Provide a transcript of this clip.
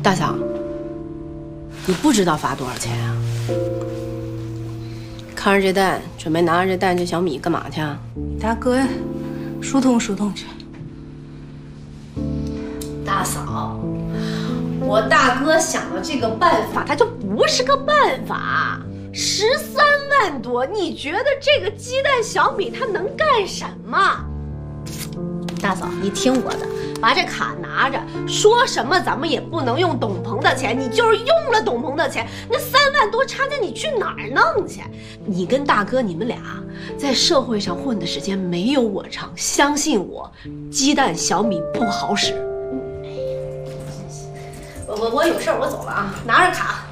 大嫂，你不知道罚多少钱啊？看着这蛋，准备拿着这蛋这小米干嘛去啊？ 大哥呀，疏通疏通去。 大嫂，我大哥想的这个办法，它就不是个办法。13万多，你觉得这个鸡蛋小米它能干什么？大嫂，你听我的，把这卡拿着，说什么咱们也不能用董鹏的钱，你就是用了董鹏的钱，那3万多差价你去哪儿弄去？你跟大哥你们俩在社会上混的时间没有我长，相信我，鸡蛋小米不好使。我有事儿，我走了啊，拿着卡。